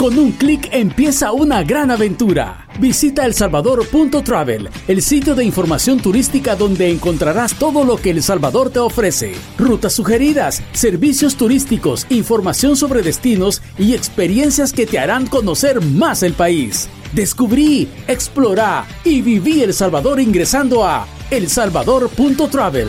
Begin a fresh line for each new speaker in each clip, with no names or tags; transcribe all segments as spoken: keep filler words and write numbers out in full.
Con un clic empieza una gran aventura. Visita el salvador punto travel, el sitio de información turística donde encontrarás todo lo que El Salvador te ofrece. Rutas sugeridas, servicios turísticos, información sobre destinos y experiencias que te harán conocer más el país. Descubrí, explorá y viví El Salvador ingresando a el salvador punto travel.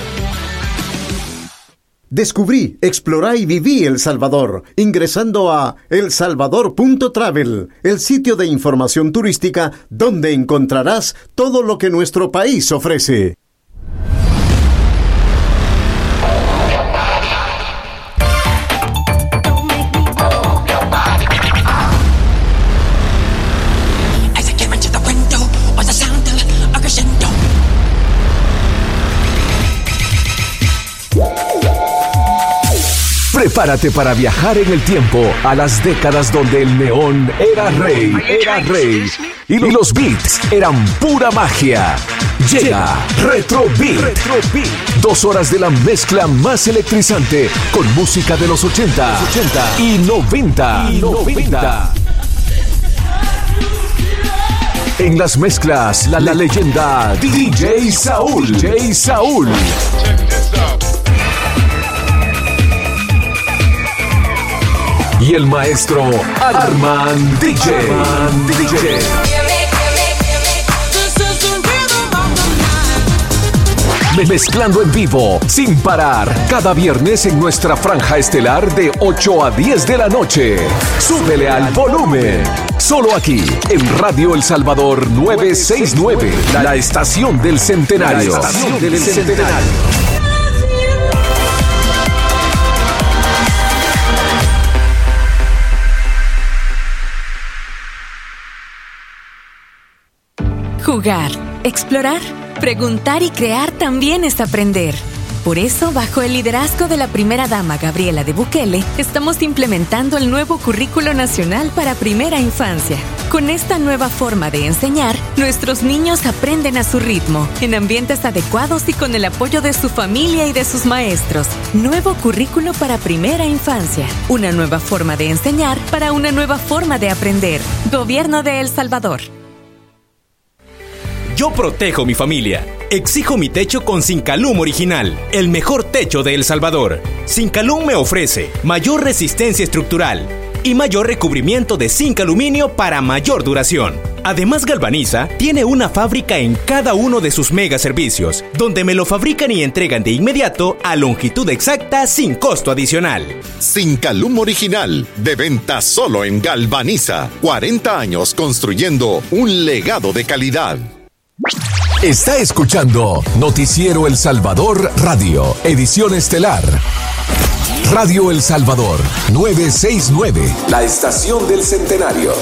Descubrí, explorá y viví El Salvador, ingresando a el salvador punto travel, el sitio de información turística donde encontrarás todo lo que nuestro país ofrece.
Prepárate para viajar en el tiempo a las décadas donde el neón era rey, era rey, y los beats eran pura magia. Llega Retro Beat. Retro Beat. Dos horas de la mezcla más electrizante con música de los ochenta, ochenta y noventa. Y noventa. En las mezclas, la, la leyenda D J Saúl. D J Saúl. Y el maestro Arman D J. Arman D J. Mezclando en vivo, sin parar, cada viernes en nuestra franja estelar de ocho a diez de la noche. Súbele al volumen. Solo aquí, en Radio El Salvador novecientos sesenta y nueve, la estación del centenario. La estación del centenario.
Jugar, explorar, preguntar y crear también es aprender. Por eso, bajo el liderazgo de la primera dama Gabriela de Bukele, estamos implementando el nuevo Currículo Nacional para Primera Infancia. Con esta nueva forma de enseñar, nuestros niños aprenden a su ritmo, en ambientes adecuados y con el apoyo de su familia y de sus maestros. Nuevo Currículo para Primera Infancia. Una nueva forma de enseñar para una nueva forma de aprender. Gobierno de El Salvador.
Yo protejo mi familia. Exijo mi techo con Sincalum Original, el mejor techo de El Salvador. Sincalum me ofrece mayor resistencia estructural y mayor recubrimiento de zinc aluminio para mayor duración. Además, Galvaniza tiene una fábrica en cada uno de sus mega servicios, donde me lo fabrican y entregan de inmediato a longitud exacta sin costo adicional.
Sincalum Original, de venta solo en Galvaniza. cuarenta años construyendo un legado de calidad.
Está escuchando Noticiero El Salvador Radio, edición estelar. Radio El Salvador novecientos sesenta y nueve, la estación del centenario.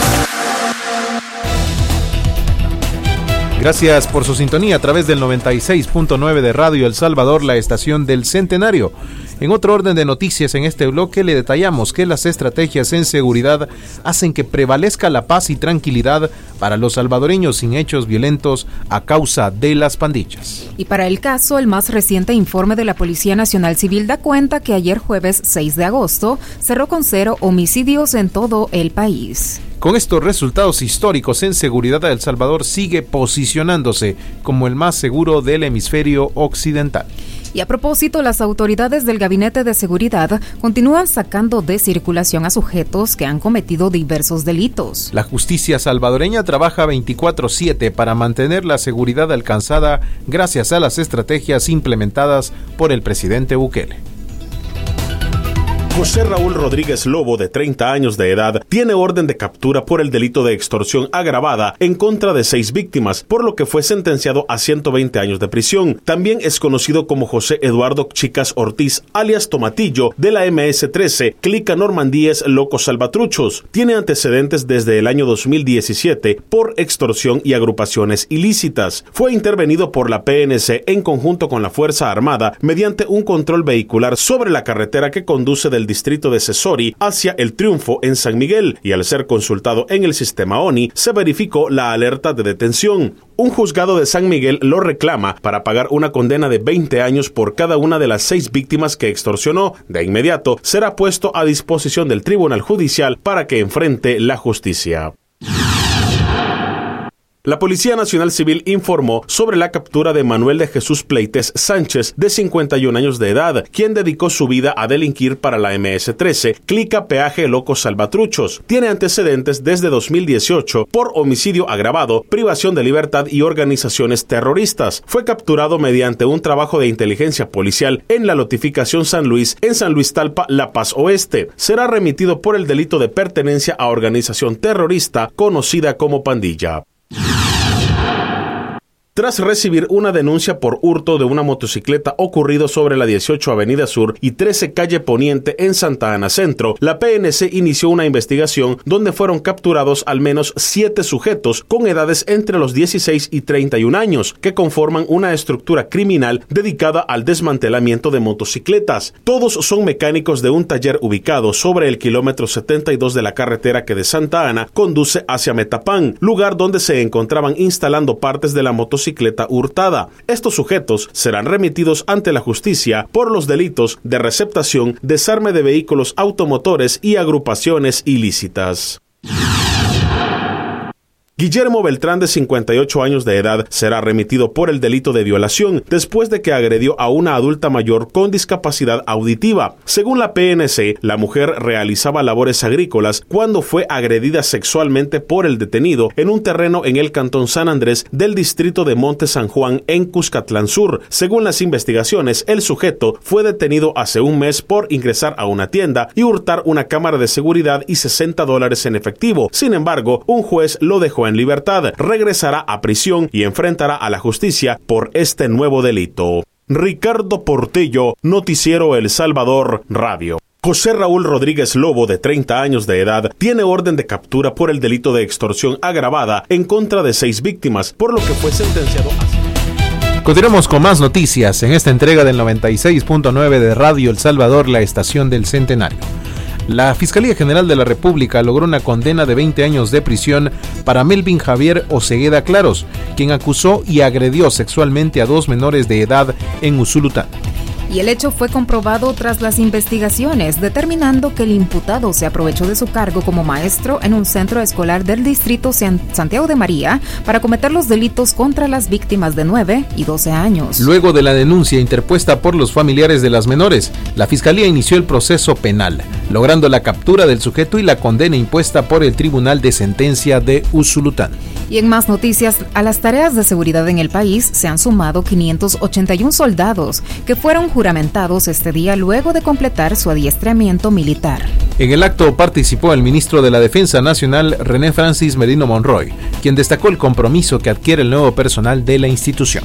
Gracias por su sintonía a través del noventa y seis punto nueve de Radio El Salvador, la estación del centenario. En otro orden de noticias, en este bloque le detallamos que las estrategias en seguridad hacen que prevalezca la paz y tranquilidad para los salvadoreños sin hechos violentos a causa de las pandillas.
Y para el caso, el más reciente informe de la Policía Nacional Civil da cuenta que ayer jueves seis de agosto cerró con cero homicidios en todo el país.
Con estos resultados históricos en seguridad, El Salvador sigue posicionándose como el más seguro del hemisferio occidental.
Y a propósito, las autoridades del Gabinete de Seguridad continúan sacando de circulación a sujetos que han cometido diversos delitos.
La justicia salvadoreña trabaja veinticuatro siete para mantener la seguridad alcanzada gracias a las estrategias implementadas por el presidente Bukele.
José Raúl Rodríguez Lobo, de treinta años de edad, tiene orden de captura por el delito de extorsión agravada en contra de seis víctimas, por lo que fue sentenciado a ciento veinte años de prisión. También es conocido como José Eduardo Chicas Ortiz, alias Tomatillo, de la eme ese trece, Clica Normandíes Locos Salvatruchos. Tiene antecedentes desde el año dos mil diecisiete por extorsión y agrupaciones ilícitas. Fue intervenido por la pe ene ce en conjunto con la Fuerza Armada mediante un control vehicular sobre la carretera que conduce del del distrito de Cesori hacia El Triunfo en San Miguel, y al ser consultado en el sistema O N I, se verificó la alerta de detención. Un juzgado de San Miguel lo reclama para pagar una condena de veinte años por cada una de las seis víctimas que extorsionó. De inmediato será puesto a disposición del Tribunal Judicial para que enfrente la justicia. La Policía Nacional Civil informó sobre la captura de Manuel de Jesús Pleites Sánchez, de cincuenta y un años de edad, quien dedicó su vida a delinquir para la eme ese trece, Clica Peaje Locos Salvatruchos. Tiene antecedentes desde dos mil dieciocho por homicidio agravado, privación de libertad y organizaciones terroristas. Fue capturado mediante un trabajo de inteligencia policial en la notificación San Luis, en San Luis Talpa, La Paz Oeste. Será remitido por el delito de pertenencia a organización terrorista conocida como pandilla. Tras recibir una denuncia por hurto de una motocicleta ocurrido sobre la dieciocho Avenida Sur y trece Calle Poniente en Santa Ana Centro, la P N C inició una investigación donde fueron capturados al menos siete sujetos con edades entre los dieciséis y treinta y un años, que conforman una estructura criminal dedicada al desmantelamiento de motocicletas. Todos son mecánicos de un taller ubicado sobre el kilómetro setenta y dos de la carretera que de Santa Ana conduce hacia Metapán, lugar donde se encontraban instalando partes de la motocicleta hurtada. Estos sujetos serán remitidos ante la justicia por los delitos de receptación, desarme de vehículos automotores y agrupaciones ilícitas. Guillermo Beltrán, de cincuenta y ocho años de edad, será remitido por el delito de violación después de que agredió a una adulta mayor con discapacidad auditiva. Según la P N C, la mujer realizaba labores agrícolas cuando fue agredida sexualmente por el detenido en un terreno en el cantón San Andrés del distrito de Monte San Juan en Cuscatlán Sur. Según las investigaciones, el sujeto fue detenido hace un mes por ingresar a una tienda y hurtar una cámara de seguridad y sesenta dólares en efectivo. Sin embargo, un juez lo dejó en libertad, regresará a prisión y enfrentará a la justicia por este nuevo delito. Ricardo Portillo, Noticiero El Salvador Radio. José Raúl Rodríguez Lobo, de treinta años de edad, tiene orden de captura por el delito de extorsión agravada en contra de seis víctimas, por lo que fue sentenciado a...
Continuamos con más noticias en esta entrega del noventa y seis punto nueve de Radio El Salvador, la estación del Centenario. La Fiscalía General de la República logró una condena de veinte años de prisión para Melvin Javier Osegueda Claros, quien acusó y agredió sexualmente a dos menores de edad en Usulután.
Y el hecho fue comprobado tras las investigaciones, determinando que el imputado se aprovechó de su cargo como maestro en un centro escolar del distrito Santiago de María para cometer los delitos contra las víctimas de nueve y doce años.
Luego de la denuncia interpuesta por los familiares de las menores, la Fiscalía inició el proceso penal, logrando la captura del sujeto y la condena impuesta por el Tribunal de Sentencia de Usulután.
Y en más noticias, a las tareas de seguridad en el país se han sumado quinientos ochenta y uno soldados que fueron juramentados este día luego de completar su adiestramiento militar.
En el acto participó el ministro de la Defensa Nacional, René Francis Merino Monroy, quien destacó el compromiso que adquiere el nuevo personal de la institución.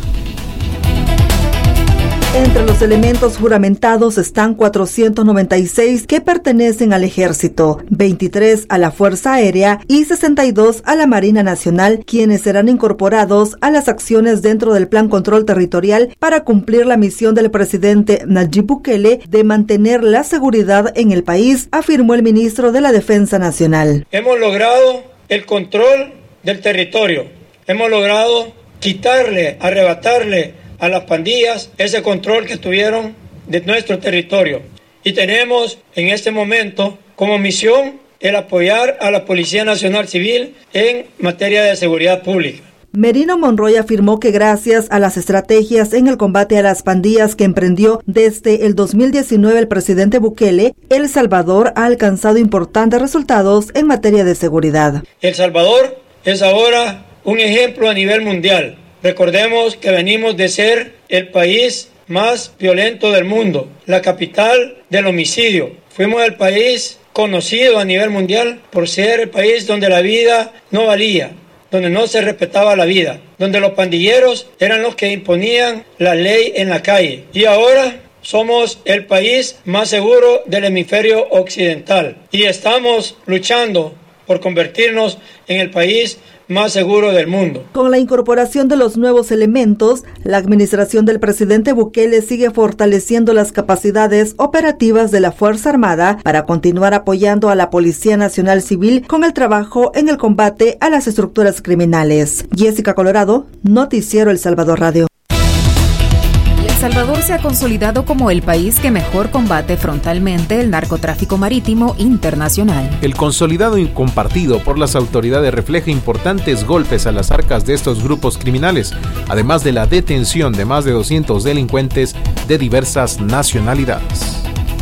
Entre los elementos juramentados están cuatrocientos noventa y seis que pertenecen al Ejército, veintitrés a la Fuerza Aérea y sesenta y dos a la Marina Nacional, quienes serán incorporados a las acciones dentro del Plan Control Territorial para cumplir la misión del presidente Nayib Bukele de mantener la seguridad en el país, afirmó el ministro de la Defensa Nacional.
Hemos logrado el control del territorio, hemos logrado quitarle, arrebatarle a las pandillas ese control que tuvieron de nuestro territorio. Y tenemos en este momento como misión el apoyar a la Policía Nacional Civil en materia de seguridad pública.
Merino Monroy afirmó que gracias a las estrategias en el combate a las pandillas que emprendió desde el dos mil diecinueve el presidente Bukele, El Salvador ha alcanzado importantes resultados en materia de seguridad.
El Salvador es ahora un ejemplo a nivel mundial. Recordemos que venimos de ser el país más violento del mundo, la capital del homicidio. Fuimos el país conocido a nivel mundial por ser el país donde la vida no valía, donde no se respetaba la vida, donde los pandilleros eran los que imponían la ley en la calle. Y ahora somos el país más seguro del hemisferio occidental y estamos luchando por convertirnos en el país más seguro del mundo.
Con la incorporación de los nuevos elementos, la administración del presidente Bukele sigue fortaleciendo las capacidades operativas de la Fuerza Armada para continuar apoyando a la Policía Nacional Civil con el trabajo en el combate a las estructuras criminales. Jessica Colorado, Noticiero El Salvador Radio.
El Salvador se ha consolidado como el país que mejor combate frontalmente el narcotráfico marítimo internacional.
El consolidado y compartido por las autoridades refleja importantes golpes a las arcas de estos grupos criminales, además de la detención de más de doscientos delincuentes de diversas nacionalidades.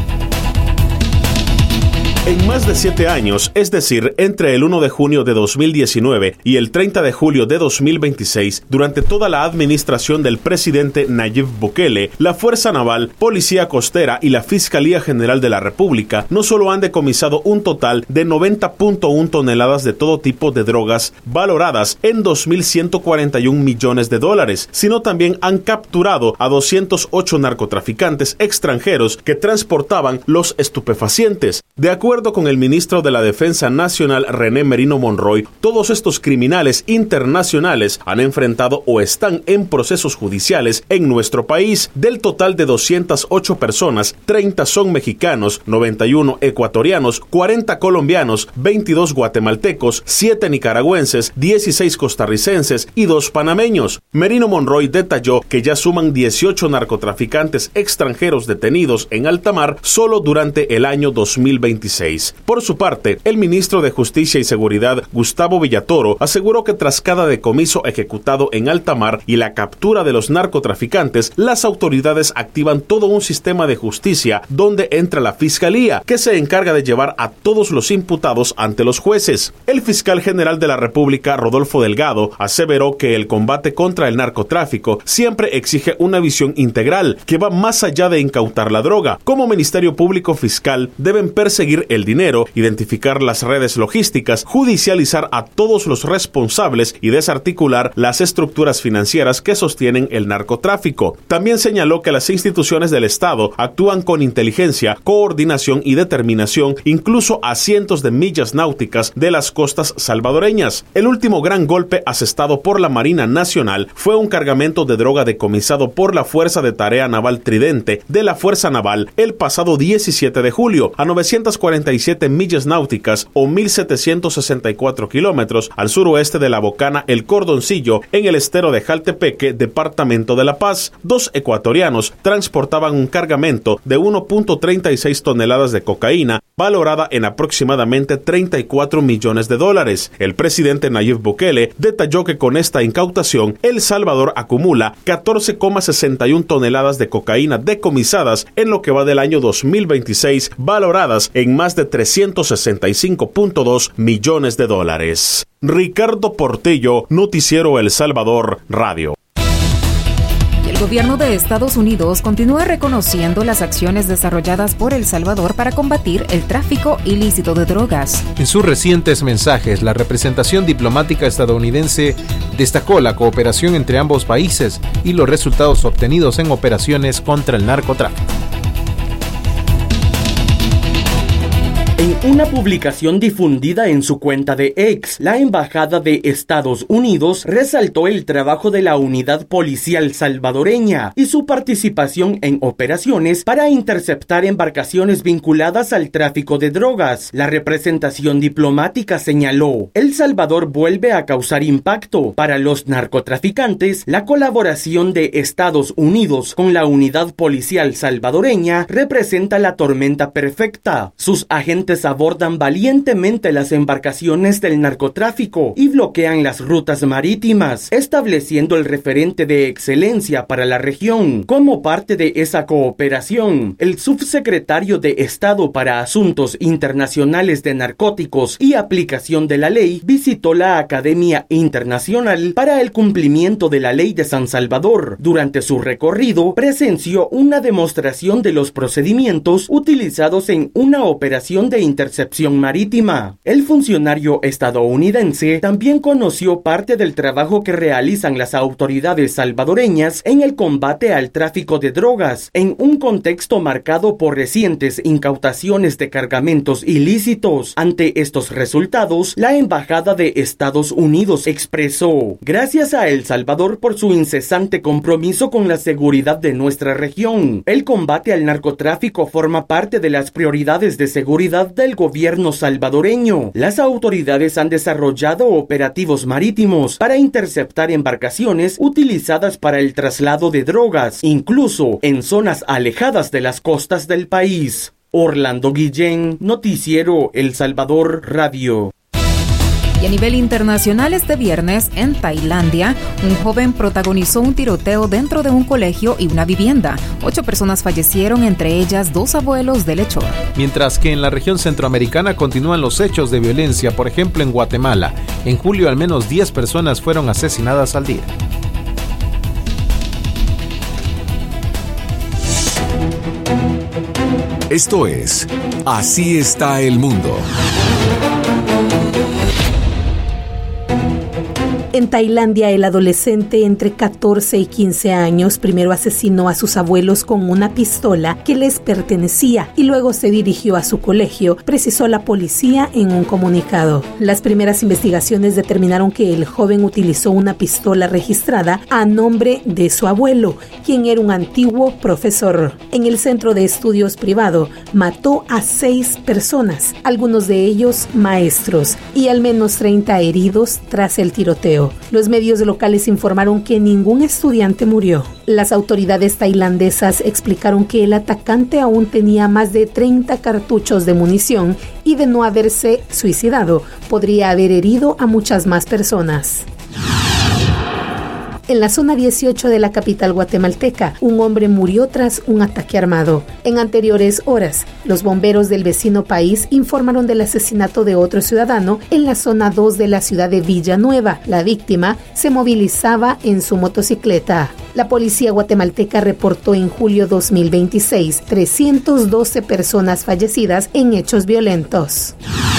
En más de siete años, es decir, entre el primero de junio de dos mil diecinueve y el treinta de julio de dos mil veintiséis, durante toda la administración del presidente Nayib Bukele, la Fuerza Naval, Policía Costera y la Fiscalía General de la República no solo han decomisado un total de noventa punto uno toneladas de todo tipo de drogas valoradas en dos mil ciento cuarenta y un millones de dólares, sino también han capturado a doscientos ocho narcotraficantes extranjeros que transportaban los estupefacientes. De acuerdo con el ministro de la Defensa Nacional, René Merino Monroy, todos estos criminales internacionales han enfrentado o están en procesos judiciales en nuestro país. Del total de doscientas ocho personas, treinta son mexicanos, noventa y uno ecuatorianos, cuarenta colombianos, veintidós guatemaltecos, siete nicaragüenses, dieciséis costarricenses y dos panameños. Merino Monroy detalló que ya suman dieciocho narcotraficantes extranjeros detenidos en alta mar solo durante el año dos mil veintiséis. Por su parte, el ministro de Justicia y Seguridad, Gustavo Villatoro, aseguró que tras cada decomiso ejecutado en alta mar y la captura de los narcotraficantes, las autoridades activan todo un sistema de justicia donde entra la Fiscalía, que se encarga de llevar a todos los imputados ante los jueces. El fiscal general de la República, Rodolfo Delgado, aseveró que el combate contra el narcotráfico siempre exige una visión integral que va más allá de incautar la droga. Como Ministerio Público Fiscal, deben perseguir el dinero, identificar las redes logísticas, judicializar a todos los responsables y desarticular las estructuras financieras que sostienen el narcotráfico. También señaló que las instituciones del Estado actúan con inteligencia, coordinación y determinación, incluso a cientos de millas náuticas de las costas salvadoreñas. El último gran golpe asestado por la Marina Nacional fue un cargamento de droga decomisado por la Fuerza de Tarea Naval Tridente de la Fuerza Naval el pasado diecisiete de julio, a novecientas cuarenta y siete millas náuticas o mil setecientos sesenta y cuatro kilómetros al suroeste de la Bocana El Cordoncillo, en el estero de Jaltepeque, departamento de La Paz. Dos ecuatorianos transportaban un cargamento de uno punto treinta y seis toneladas de cocaína, valorada en aproximadamente treinta y cuatro millones de dólares. El presidente Nayib Bukele detalló que con esta incautación, El Salvador acumula catorce coma sesenta y uno toneladas de cocaína decomisadas en lo que va del año dos mil veintiséis, valoradas en más de trescientos sesenta y cinco punto dos millones de dólares. Ricardo Portillo, Noticiero El Salvador Radio.
El gobierno de Estados Unidos continúa reconociendo las acciones desarrolladas por El Salvador para combatir el tráfico ilícito de drogas.
En sus recientes mensajes, la representación diplomática estadounidense destacó la cooperación entre ambos países y los resultados obtenidos en operaciones contra el narcotráfico.
En una publicación difundida en su cuenta de X, la Embajada de Estados Unidos resaltó el trabajo de la unidad policial salvadoreña y su participación en operaciones para interceptar embarcaciones vinculadas al tráfico de drogas. La representación diplomática señaló: El Salvador vuelve a causar impacto. Para los narcotraficantes, la colaboración de Estados Unidos con la unidad policial salvadoreña representa la tormenta perfecta. Sus agentes abordan valientemente las embarcaciones del narcotráfico y bloquean las rutas marítimas, estableciendo el referente de excelencia para la región. Como parte de esa cooperación, el subsecretario de Estado para Asuntos Internacionales de Narcóticos y Aplicación de la Ley visitó la Academia Internacional para el Cumplimiento de la Ley de San Salvador. Durante su recorrido, presenció una demostración de los procedimientos utilizados en una operación de inteligencia intercepción marítima. El funcionario estadounidense también conoció parte del trabajo que realizan las autoridades salvadoreñas en el combate al tráfico de drogas, en un contexto marcado por recientes incautaciones de cargamentos ilícitos. Ante estos resultados, la Embajada de Estados Unidos expresó: gracias a El Salvador por su incesante compromiso con la seguridad de nuestra región. El combate al narcotráfico forma parte de las prioridades de seguridad del gobierno salvadoreño. Las autoridades han desarrollado operativos marítimos para interceptar embarcaciones utilizadas para el traslado de drogas, incluso en zonas alejadas de las costas del país. Orlando Guillén, Noticiero El Salvador Radio.
Y a nivel internacional, este viernes, en Tailandia, un joven protagonizó un tiroteo dentro de un colegio y una vivienda. Ocho personas fallecieron, entre ellas dos abuelos del hechor.
Mientras que en la región centroamericana continúan los hechos de violencia, por ejemplo en Guatemala. En julio al menos diez personas fueron asesinadas al día.
Esto es Así está el mundo.
En Tailandia, el adolescente entre catorce y quince años primero asesinó a sus abuelos con una pistola que les pertenecía y luego se dirigió a su colegio, precisó la policía en un comunicado. Las primeras investigaciones determinaron que el joven utilizó una pistola registrada a nombre de su abuelo, quien era un antiguo profesor. En el centro de estudios privado mató a seis personas, algunos de ellos maestros, y al menos treinta heridos tras el tiroteo. Los medios locales informaron que ningún estudiante murió. Las autoridades tailandesas explicaron que el atacante aún tenía más de treinta cartuchos de munición y, de no haberse suicidado, podría haber herido a muchas más personas. En la zona dieciocho de la capital guatemalteca, un hombre murió tras un ataque armado. En anteriores horas, los bomberos del vecino país informaron del asesinato de otro ciudadano en la zona dos de la ciudad de Villanueva. La víctima se movilizaba en su motocicleta. La policía guatemalteca reportó en julio dos mil veintiséis trescientas doce personas fallecidas en hechos violentos.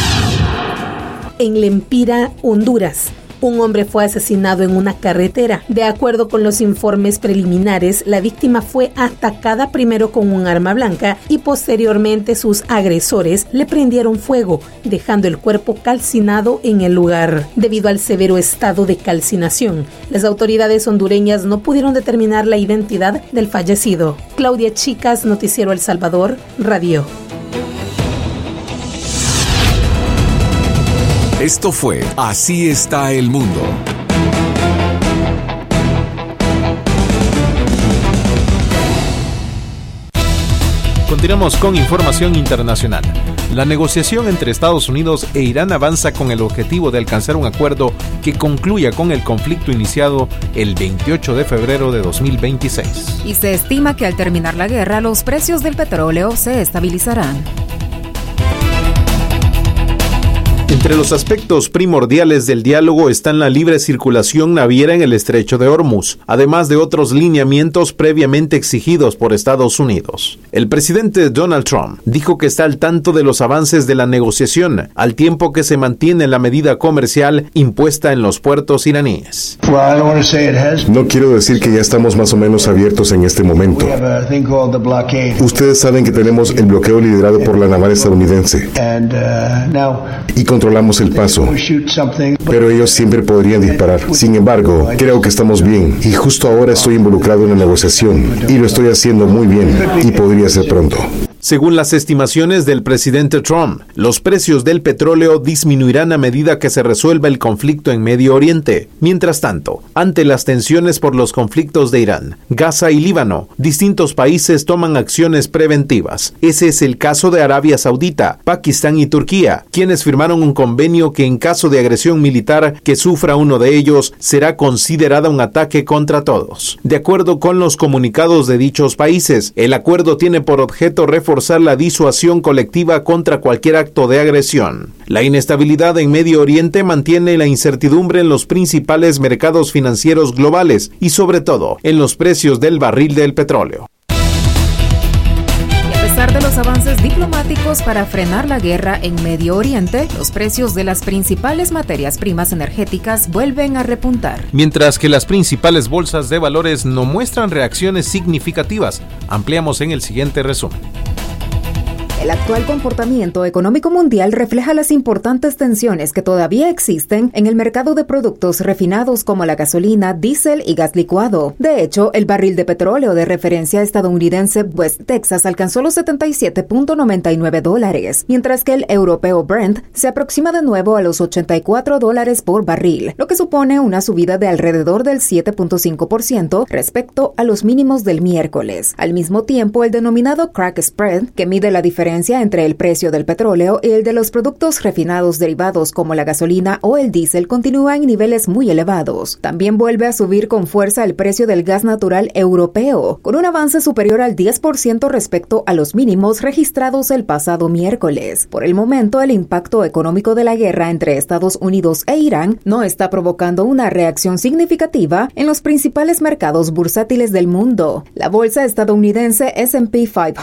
En Lempira, Honduras, un hombre fue asesinado en una carretera. De acuerdo con los informes preliminares, la víctima fue atacada primero con un arma blanca y posteriormente sus agresores le prendieron fuego, dejando el cuerpo calcinado en el lugar. Debido al severo estado de calcinación, las autoridades hondureñas no pudieron determinar la identidad del fallecido. Claudia Chicas, Noticiero El Salvador, Radio.
Esto fue Así está el mundo.
Continuamos con información internacional. La negociación entre Estados Unidos e Irán avanza con el objetivo de alcanzar un acuerdo que concluya con el conflicto iniciado el veintiocho de febrero de dos mil veintiséis.
Y se estima que al terminar la guerra, los precios del petróleo se estabilizarán.
Entre los aspectos primordiales del diálogo están la libre circulación naviera en el estrecho de Hormuz, además de otros lineamientos previamente exigidos por Estados Unidos. El presidente Donald Trump dijo que está al tanto de los avances de la negociación, al tiempo que se mantiene la medida comercial impuesta en los puertos iraníes.
No quiero decir que ya estamos más o menos abiertos en este momento. Ustedes saben que tenemos el bloqueo liderado por la naval estadounidense. Y controlamos el paso, pero ellos siempre podrían disparar. Sin embargo, creo que estamos bien y justo ahora estoy involucrado en la negociación y lo estoy haciendo muy bien y podría ser pronto.
Según las estimaciones del presidente Trump, los precios del petróleo disminuirán a medida que se resuelva el conflicto en Medio Oriente. Mientras tanto, ante las tensiones por los conflictos de Irán, Gaza y Líbano, distintos países toman acciones preventivas. Ese es el caso de Arabia Saudita, Pakistán y Turquía, quienes firmaron un convenio que en caso de agresión militar que sufra uno de ellos, será considerada un ataque contra todos. De acuerdo con los comunicados de dichos países, el acuerdo tiene por objeto reforzar reforzar la disuasión colectiva contra cualquier acto de agresión. La inestabilidad en Medio Oriente mantiene la incertidumbre en los principales mercados financieros globales y sobre todo en los precios del barril del petróleo.
A pesar de los avances diplomáticos para frenar la guerra en Medio Oriente, los precios de las principales materias primas energéticas vuelven a repuntar.
Mientras que las principales bolsas de valores no muestran reacciones significativas. Ampliamos en el siguiente resumen.
El actual comportamiento económico mundial refleja las importantes tensiones que todavía existen en el mercado de productos refinados como la gasolina, diésel y gas licuado. De hecho, el barril de petróleo de referencia estadounidense West Texas alcanzó los setenta y siete punto noventa y nueve dólares, mientras que el europeo Brent se aproxima de nuevo a los ochenta y cuatro dólares por barril, lo que supone una subida de alrededor del siete punto cinco por ciento respecto a los mínimos del miércoles. Al mismo tiempo, el denominado crack spread, que mide la diferencia entre el precio del petróleo y el de los productos refinados derivados como la gasolina o el diésel, continúa en niveles muy elevados. También vuelve a subir con fuerza el precio del gas natural europeo, con un avance superior al diez por ciento respecto a los mínimos registrados el pasado miércoles. Por el momento, el impacto económico de la guerra entre Estados Unidos e Irán no está provocando una reacción significativa en los principales mercados bursátiles del mundo. La bolsa estadounidense ese and pe quinientos